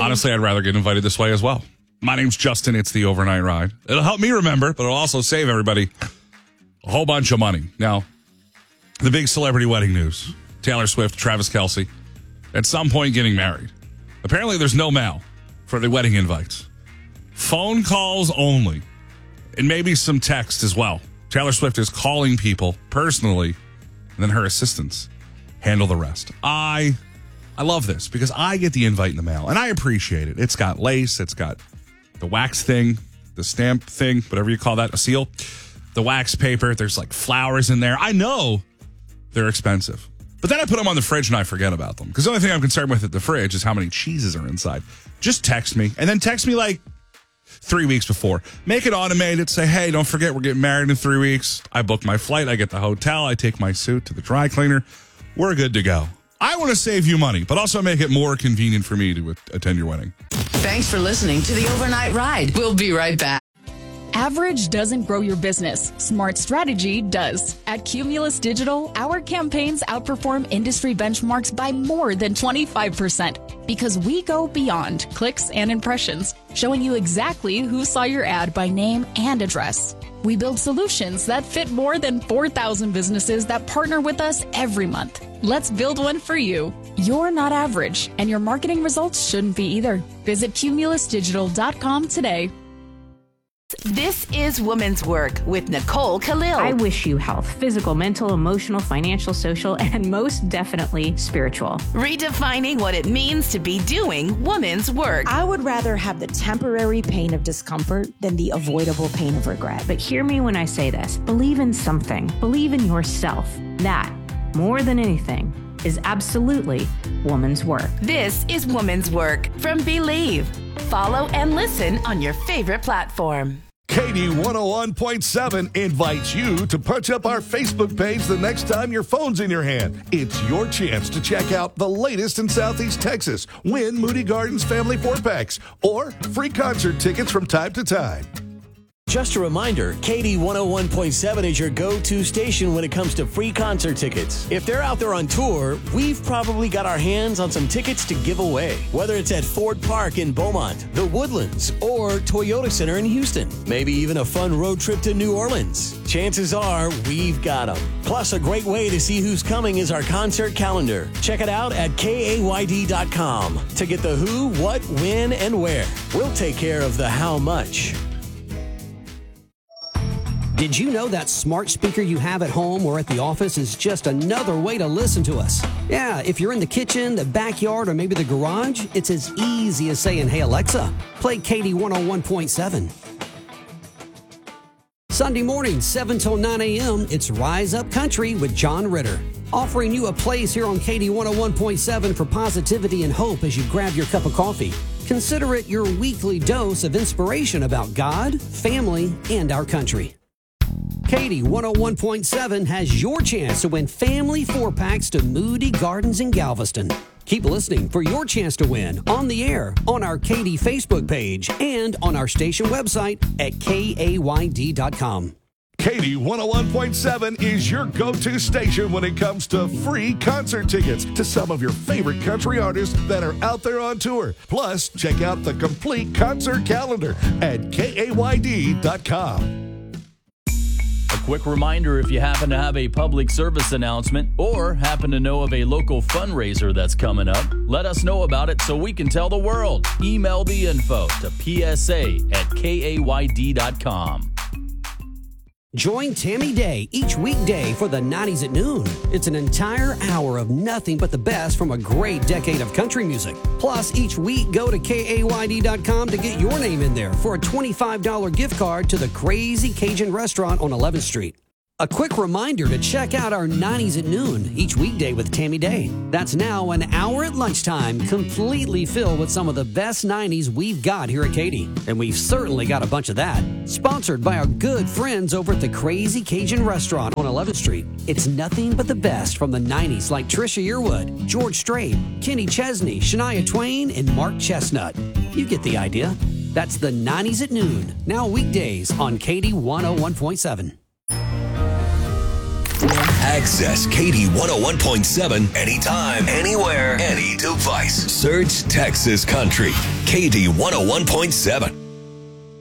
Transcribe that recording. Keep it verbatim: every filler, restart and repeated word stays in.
Honestly, I'd rather get invited this way as well. My name's Justin. It's the Overnight Ride. It'll help me remember, but it'll also save everybody a whole bunch of money. Now, the big celebrity wedding news. Taylor Swift, Travis Kelce, at some point getting married. Apparently, there's no mail for the wedding invites. Phone calls only. And maybe some text as well. Taylor Swift is calling people personally, and then her assistants handle the rest. I I love this because I get the invite in the mail, and I appreciate it. It's got lace. It's got the wax thing, the stamp thing, whatever you call that, a seal. The wax paper. There's like flowers in there. I know they're expensive. But then I put them on the fridge and I forget about them. Because the only thing I'm concerned with at the fridge is how many cheeses are inside. Just text me. And then text me like three weeks before. Make it automated. Say, hey, don't forget we're getting married in three weeks. I booked my flight. I get the hotel. I take my suit to the dry cleaner. We're good to go. I want to save you money, but also make it more convenient for me to attend your wedding. Thanks for listening to the Overnight Ride. We'll be right back. Average doesn't grow your business. Smart strategy does. At Cumulus Digital, our campaigns outperform industry benchmarks by more than twenty-five percent because we go beyond clicks and impressions, showing you exactly who saw your ad by name and address. We build solutions that fit more than four thousand businesses that partner with us every month. Let's build one for you. You're not average, and your marketing results shouldn't be either. Visit cumulus digital dot com today. This is Women's Work with Nicole Khalil. I wish you health, physical, mental, emotional, financial, social, and most definitely spiritual. Redefining what it means to be doing women's work. I would rather have the temporary pain of discomfort than the avoidable pain of regret. But hear me when I say this. Believe in something. Believe in yourself. That, more than anything, is absolutely woman's work. This is Women's Work from Believe. Follow and listen on your favorite platform. K D one oh one point seven invites you to punch up our Facebook page the next time your phone's in your hand. It's your chance to check out the latest in Southeast Texas, win Moody Gardens Family four-packs, or free concert tickets from time to time. Just a reminder, K D one oh one point seven is your go-to station when it comes to free concert tickets. If they're out there on tour, we've probably got our hands on some tickets to give away. Whether it's at Ford Park in Beaumont, the Woodlands, or Toyota Center in Houston. Maybe even a fun road trip to New Orleans. Chances are we've got them. Plus, a great way to see who's coming is our concert calendar. Check it out at K A Y D dot com to get the who, what, when, and where. We'll take care of the how much. Did you know that smart speaker you have at home or at the office is just another way to listen to us? Yeah, if you're in the kitchen, the backyard, or maybe the garage, it's as easy as saying, hey, Alexa, play K D one oh one point seven. Sunday morning, seven till nine a.m., it's Rise Up Country with John Ritter. Offering you a place here on K D one oh one point seven for positivity and hope as you grab your cup of coffee. Consider it your weekly dose of inspiration about God, family, and our country. K D one oh one point seven has your chance to win family four-packs to Moody Gardens in Galveston. Keep listening for your chance to win on the air, on our K D Facebook page, and on our station website at K A Y D dot com. K D one oh one point seven is your go-to station when it comes to free concert tickets to some of your favorite country artists that are out there on tour. Plus, check out the complete concert calendar at K A Y D dot com. Quick reminder, if you happen to have a public service announcement or happen to know of a local fundraiser that's coming up, let us know about it so we can tell the world. Email the info to P S A at K A Y D dot com. Join Tammy Day each weekday for the nineties at noon. It's an entire hour of nothing but the best from a great decade of country music. Plus, each week, go to K A Y D dot com to get your name in there for a twenty-five dollars gift card to the Crazy Cajun Restaurant on eleventh street. A quick reminder to check out our nineties at noon each weekday with Tammy Day. That's now an hour at lunchtime, completely filled with some of the best nineties we've got here at Katy. And we've certainly got a bunch of that. Sponsored by our good friends over at the Crazy Cajun Restaurant on eleventh street. It's nothing but the best from the nineties like Trisha Yearwood, George Strait, Kenny Chesney, Shania Twain, and Mark Chestnut. You get the idea. That's the nineties at noon, now weekdays on Katy one oh one point seven. Access K D one oh one point seven anytime, anywhere, any device. Search Texas Country. K D one oh one point seven.